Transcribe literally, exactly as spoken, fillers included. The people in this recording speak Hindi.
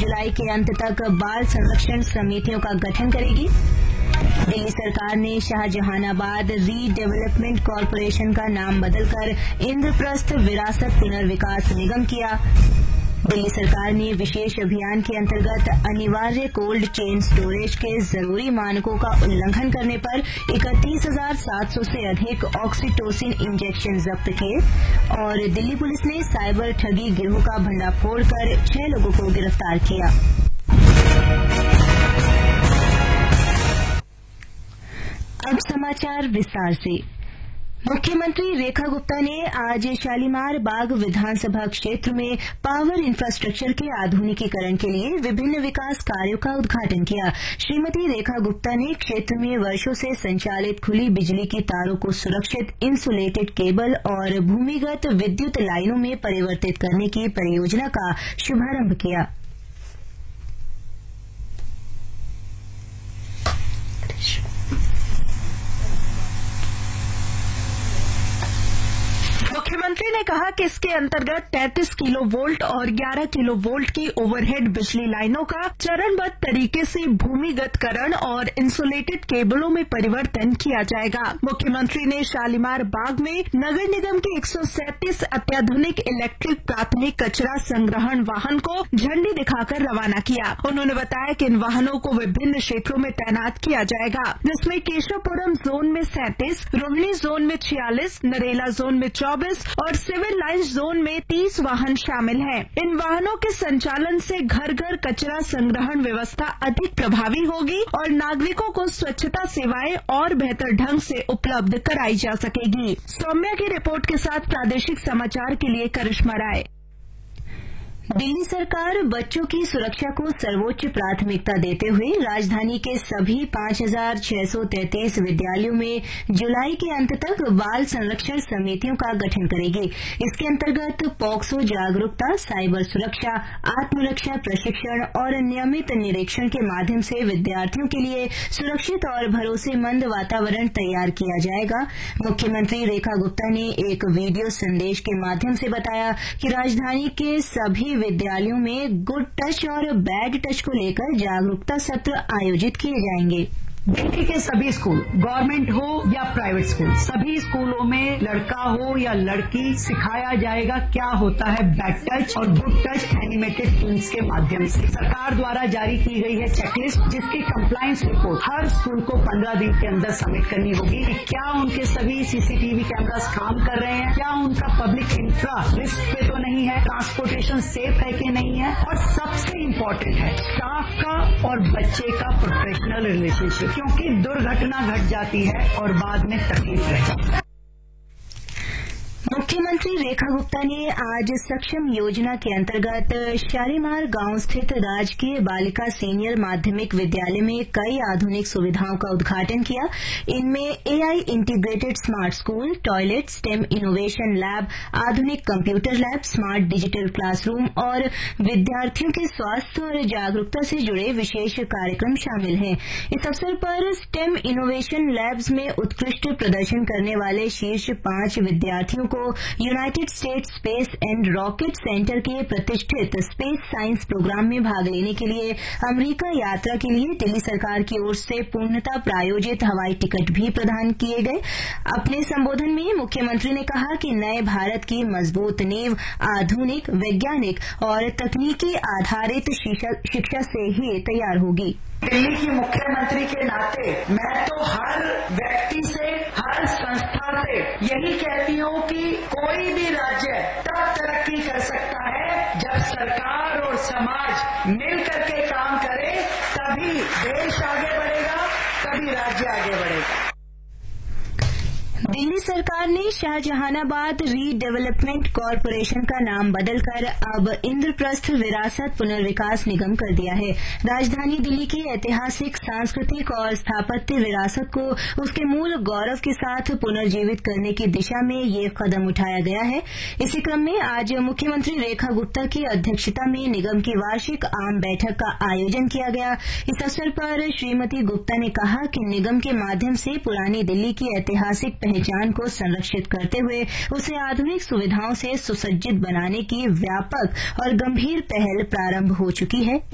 जुलाई के अंत तक बाल संरक्षण समितियों का गठन करेगी। दिल्ली सरकार ने शाहजहानाबाद रीडेवलपमेंट कॉरपोरेशन का नाम बदलकर इंद्रप्रस्थ विरासत पुनर्विकास निगम किया। दिल्ली सरकार ने विशेष अभियान के अंतर्गत अनिवार्य कोल्ड चेन स्टोरेज के जरूरी मानकों का उल्लंघन करने पर इकतीस हजार सात सौ से अधिक ऑक्सीटोसिन इंजेक्शन जब्त किए और दिल्ली पुलिस ने साइबर ठगी गिरोह का भंडाफोड़ कर छह लोगों को गिरफ्तार किया। अब समाचार विस्तार से। मुख्यमंत्री रेखा गुप्ता ने आज शालीमार बाग विधानसभा क्षेत्र में पावर इंफ्रास्ट्रक्चर के आधुनिकीकरण के लिए विभिन्न विकास कार्यों का उद्घाटन किया। श्रीमती रेखा गुप्ता ने क्षेत्र में वर्षों से संचालित खुली बिजली की तारों को सुरक्षित इंसुलेटेड केबल और भूमिगत विद्युत लाइनों में परिवर्तित करने की परियोजना का शुभारंभ किया। मुख्यमंत्री ने कहा कि इसके अंतर्गत तैंतीस किलो वोल्ट और ग्यारह किलो वोल्ट की ओवरहेड बिजली लाइनों का चरणबद्ध तरीके से भूमिगतकरण और इंसुलेटेड केबलों में परिवर्तन किया जाएगा। मुख्यमंत्री ने शालीमार बाग में नगर निगम के एक सौ सैंतीस अत्याधुनिक इलेक्ट्रिक प्राथमिक कचरा संग्रहण वाहन को झंडी दिखाकर रवाना किया। उन्होंने बताया कि इन वाहनों को विभिन्न क्षेत्रों में तैनात किया जाएगा, जिसमें केशवपुरम जोन में सैंतीस, रोहिणी जोन में छियालीस, नरेला जोन में चौबीस और सिविल लाइन्स जोन में तीस वाहन शामिल हैं। इन वाहनों के संचालन से घर घर कचरा संग्रहण व्यवस्था अधिक प्रभावी होगी और नागरिकों को स्वच्छता सेवाएं और बेहतर ढंग से उपलब्ध कराई जा सकेगी। सौम्या की रिपोर्ट के साथ प्रादेशिक समाचार के लिए करिश्मा राय। दिल्ली सरकार बच्चों की सुरक्षा को सर्वोच्च प्राथमिकता देते हुए राजधानी के सभी पांच हजार छह सौ तैंतीस विद्यालयों में जुलाई के अंत तक बाल संरक्षण समितियों का गठन करेगी। इसके अंतर्गत पॉक्सो जागरूकता, साइबर सुरक्षा, आत्मरक्षा प्रशिक्षण और नियमित निरीक्षण के माध्यम से विद्यार्थियों के लिए सुरक्षित और भरोसेमंद वातावरण तैयार किया जाएगा। मुख्यमंत्री रेखा गुप्ता ने एक वीडियो संदेश के माध्यम से बताया कि राजधानी के सभी विद्यालयों में गुड टच और बैड टच को लेकर जागरूकता सत्र आयोजित किए जाएंगे। दिल्ली के सभी स्कूल, गवर्नमेंट हो या प्राइवेट स्कूल, सभी स्कूलों में लड़का हो या लड़की सिखाया जाएगा क्या होता है बैड टच और गुड टच एनिमेटेड फिल्म्स के माध्यम से। सरकार द्वारा जारी की गई है चेकलिस्ट, जिसकी कंप्लायंस रिपोर्ट हर स्कूल को पंद्रह दिन के अंदर सबमिट करनी होगी कि क्या उनके सभी सीसीटीवी कैमरास काम कर रहे हैं, क्या उनका पब्लिक इंफ्रा रिस्क पे तो नहीं है, ट्रांसपोर्टेशन सेफ है कि नहीं है, और सबसे इम्पोर्टेंट है स्टाफ का और बच्चे का प्रोफेशनल रिलेशनशिप, क्योंकि दुर्घटना घट जाती है और बाद में तकलीफ रह जाती है। मुख्यमंत्री रेखा गुप्ता ने आज सक्षम योजना के अंतर्गत शालीमार गांव स्थित राजकीय बालिका सीनियर माध्यमिक विद्यालय में कई आधुनिक सुविधाओं का उद्घाटन किया। इनमें AI integrated smart school, toilet, stem innovation lab, आधुनिक computer lab, smart digital classroom और विद्यार्थियों के स्वास्थ्य और जागरूकता से जुड़े विशेष कार्यक्रम शामिल हैं। इस अवसर पर स्टेम इनोवेशन लैब्स में उत्कृष्ट प्रदर्शन करने वाले शीर्ष पांच विद्यार्थियों को United states space and rocket centre के प्रतिष्ठित स्पेस साइंस प्रोग्राम में भाग लेने के लिए अमेरिका यात्रा के लिए दिल्ली सरकार की ओर से पूर्णतः प्रायोजित हवाई टिकट भी प्रदान किए गए। अपने संबोधन में मुख्यमंत्री ने कहा कि नए भारत की मजबूत नींव आधुनिक, वैज्ञानिक और तकनीकी आधारित शिक्षा से ही तैयार होगी। दिल्ली की मुख्यमंत्री के नाते मैं तो हर व्यक्ति से, हर संस्था से यही कहती हूँ कि कोई भी राज्य तब तरक्की कर सकता है जब सरकार और समाज मिल करके काम करे, तभी देश आगे बढ़ेगा, तभी राज्य आगे बढ़ेगा। दिल्ली सरकार ने शाहजहानाबाद रीडेवलपमेंट कॉरपोरेशन का नाम बदलकर अब इंद्रप्रस्थ विरासत पुनर्विकास निगम कर दिया है। राजधानी दिल्ली की ऐतिहासिक, सांस्कृतिक और स्थापत्य विरासत को उसके मूल गौरव के साथ पुनर्जीवित करने की दिशा में ये कदम उठाया गया है। इसी क्रम में आज मुख्यमंत्री रेखा गुप्ता की अध्यक्षता में निगम की वार्षिक आम बैठक का आयोजन किया गया। इस अवसर पर श्रीमती गुप्ता ने कहा कि निगम के माध्यम से पुरानी दिल्ली की ऐतिहासिक पहचान को संरक्षित करते हुए उसे आधुनिक सुविधाओं से सुसज्जित बनाने की व्यापक और गंभीर पहल प्रारंभ हो चुकी है।